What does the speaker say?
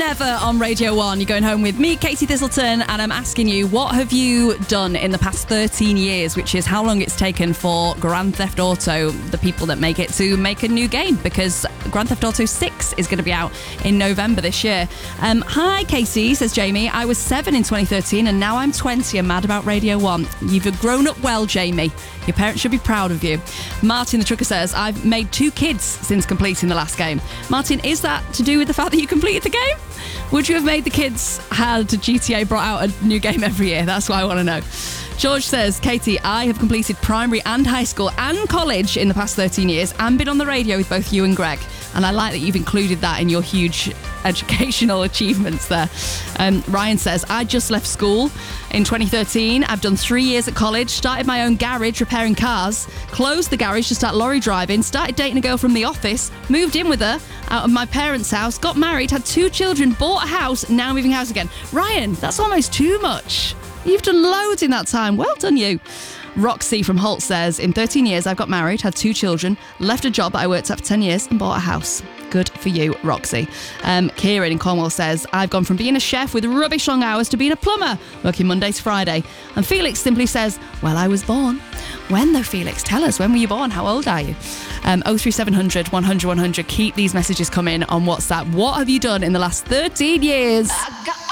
Never on Radio 1. You're going home with me, Katie Thistleton, and I'm asking you, what have you done in the past 13 years, which is how long it's taken for Grand Theft Auto, the people that make it, to make a new game, because Grand Theft Auto 6 is going to be out in November this year. Hi, Casey, says Jamie. I was 7 in 2013 and now I'm 20 and mad about Radio 1. You've grown up well, Jamie. Your parents should be proud of you. Martin the Trucker says, I've made 2 kids since completing the last game. Martin, is that to do with the fact that you completed the game? Would you have made the kids had GTA brought out a new game every year? That's what I want to know. George says, Katie, I have completed primary and high school and college in the past 13 years and been on the radio with both you and Greg. And I like that you've included that in your huge educational achievements there. Ryan says, I just left school in 2013. I've done 3 years at college, started my own garage repairing cars, closed the garage to start lorry driving, started dating a girl from the office, moved in with her out of my parents' house, got married, had 2 children, bought a house, now moving house again. Ryan, that's almost too much. You've done loads in that time. Well done, you. Roxy from Holt says, in 13 years, I've got married, had 2 children, left a job that I worked at for 10 years and bought a house. Good for you, Roxy. Kieran in Cornwall says, I've gone from being a chef with rubbish long hours to being a plumber, working Monday to Friday. And Felix simply says, well, I was born. When though, Felix? Tell us, when were you born? How old are you? 03700 100 100. Keep these messages coming on WhatsApp. What have you done in the last 13 years?